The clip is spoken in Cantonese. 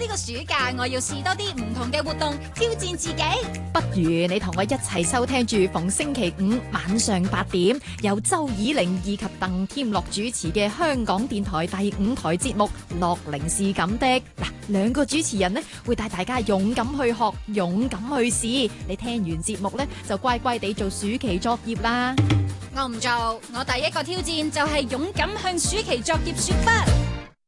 呢個暑假我要試多啲唔同嘅活動，挑戰自己。 不如你同我一齊收聽住逢星期五晚上8點由周以玲以及鄧添樂主持嘅香港電台第5台節目《樂齡是咁的》。兩個主持人呢會帶大家勇敢去學，勇敢去試。你聽完節目呢就乖乖地做暑期作業啦。 我唔做，我第一個挑戰就係勇敢向暑期作業說不。